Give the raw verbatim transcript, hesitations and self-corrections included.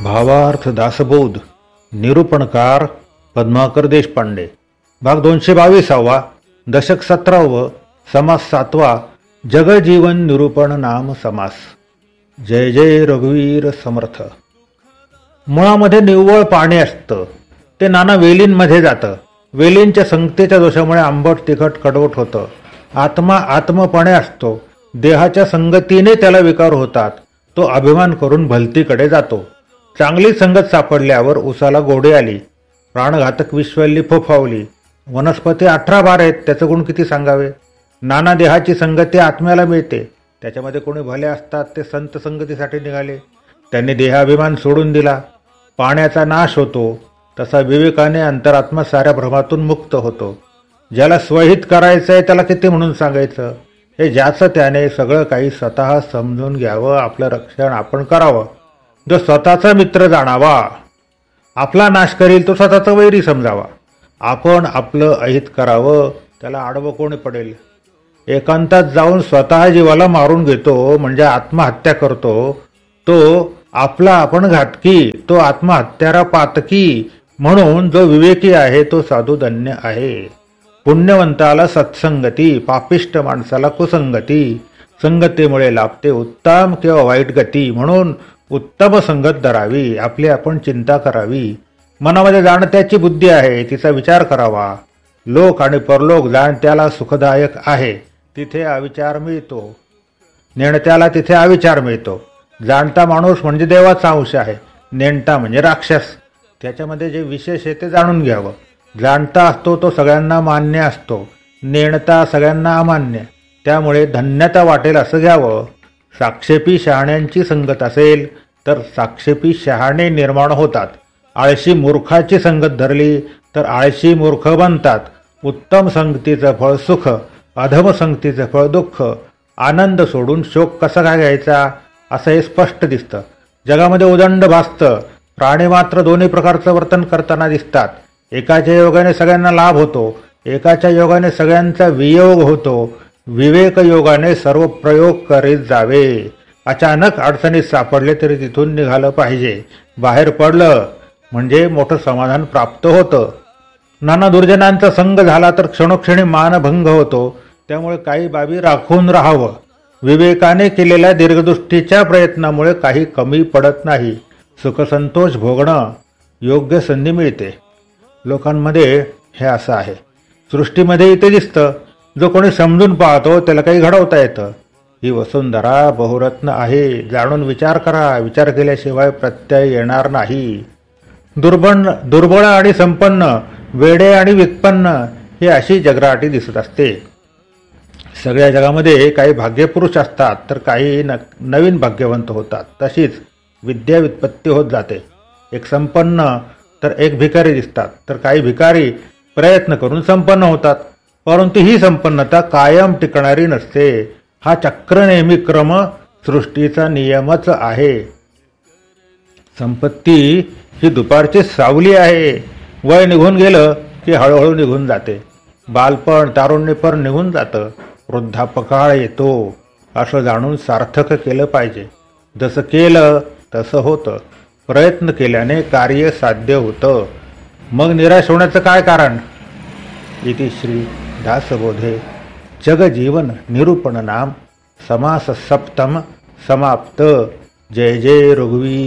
भावार्थ दासबोध निरूपणकार पद्माकर देशपांडे. भाग दोनशे बावीसावा. दशक सतरावं. समास सातवा. जगजीवन निरूपण नाम समास. जय जय रघुवीर समर्थ. मुळामध्ये निव्वळ पाणी असतं, ते नाना वेलींमध्ये जातं. वेलींच्या संगतीच्या दोषामुळे आंबट तिखट कडवट होतं. आत्मा आत्मपणे असतो, देहाच्या संगतीने त्याला विकार होतात. तो अभिमान करून भलतीकडे जातो. चांगली संगत सापडल्यावर उसाला गोडी आली, प्राणघातक विश्वल्ली फोफावली. वनस्पती अठरा बार आहेत, त्याचं गुण किती सांगावे. नाना देहाची संगती आत्म्याला मिळते, त्याच्यामध्ये कोणी भले असतात ते संत संगतीसाठी निघाले. त्यांनी देहाभिमान सोडून दिला. पाण्याचा नाश होतो, तसा विवेकाने अंतरात्मा साऱ्या भ्रमातून मुक्त होतो. ज्याला स्वहित करायचं आहे त्याला किती म्हणून सांगायचं. हे ज्याचं त्याने सगळं काही स्वतः समजून घ्यावं, आपलं रक्षण आपण करावं. जो स्वतःचा मित्र जाणावा, आपला नाश करील तो स्वतःचा वैरी समजावा. आपण आपलं अहित करावं, त्याला आडवं कोणी पडेल. एकांतात जाऊन स्वतः जीवाला मारून घेतो म्हणजे आत्महत्या करतो, तो आपला आपण घातकी, तो आत्महत्यारा पातकी. म्हणून जो विवेकी आहे तो साधू धन्य आहे. पुण्यवंताला सत्संगती, पापिष्ट माणसाला कुसंगती. संगतीमुळे लाभते उत्तम किंवा वाईट गती. म्हणून उत्तम संगत धरावी, आपली आपण चिंता करावी. मनामध्ये जाणत्याची बुद्धी आहे, तिचा विचार करावा. लोक आणि परलोक जाणत्याला सुखदायक आहे, तिथे अविचार मिळतो. नेणत्याला तिथे अविचार मिळतो. जाणता माणूस म्हणजे देवाचा अंश आहे, नेणता म्हणजे राक्षस. त्याच्यामध्ये जे विशेष आहे ते जाणून घ्यावं. जाणता असतो तो सगळ्यांना मान्य असतो, नेणता सगळ्यांना अमान्य. त्यामुळे धन्यता वाटेल असं घ्यावं. साक्षेपी शहाण्यांची संगत असेल तर साक्षेपी शहाणे निर्माण होतात. आळशी मूर्खाची संगत धरली तर आळशी मूर्ख बनतात. उत्तम संगतीचं फळ सुख, अधम संगतीचं फळ दुःख. आनंद सोडून शोक कसा काय घ्यायचा असं हे स्पष्ट दिसतं. जगामध्ये उदंड भासतं. प्राणी मात्र दोन्ही प्रकारचं वर्तन करताना दिसतात. एकाच्या योगाने सगळ्यांना लाभ होतो, एकाच्या योगाने सगळ्यांचा वियोग होतो. विवेक योगाने सर्व प्रयोग करीत जावे. अचानक अडचणीत सापडले तरी तिथून निघालं पाहिजे. बाहेर पडलं म्हणजे मोठं समाधान प्राप्त होतं. नाना दुर्जनांचा संग झाला तर क्षणोक्षणी मानभंग होतो. त्यामुळे काही बाबी राखून राहावं. विवेकाने केलेल्या दीर्घदृष्टीच्या प्रयत्नामुळे काही कमी पडत नाही. सुखसंतोष भोगणं योग्य संधी मिळते. लोकांमध्ये हे असं आहे. सृष्टीमध्ये इथे दिसतं, जो कोणी समजून पाहतो त्याला काही घडवता येतं. ही वसुंधरा बहुरत्न आहे, जाणून विचार करा. विचार केल्याशिवाय प्रत्यय येणार नाही. दुर्बळ दुर्बळ आणि संपन्न, वेडे आणि वित्पन्न, ही अशी जगराटी दिसत असते. सगळ्या जगामध्ये काही भाग्यपुरुष असतात तर काही न नवीन भाग्यवंत होतात. तशीच विद्या व्युत्पत्ती होत जाते. एक संपन्न तर एक भिकारी दिसतात, तर काही भिकारी प्रयत्न करून संपन्न होतात. परंतु ही संपन्नता कायम टिकणारी नसते. हा चक्र नेहमी क्रम सृष्टीचा नियमच आहे. संपत्ती ही दुपारची सावली आहे. वय निघून गेलं की हळूहळू निघून जाते. बालपण तारुण्यपण निघून जातं, वृद्धापकाळ येतो. असं जाणून सार्थक केलं पाहिजे. जसं केलं तसं होतं. प्रयत्न केल्याने कार्य साध्य होतं. मग निराश होण्याचं काय कारण. इति श्री दासबोधे जगजीवन निरूपण नाम समास सप्तम समाप्त. जय जय रघुवीर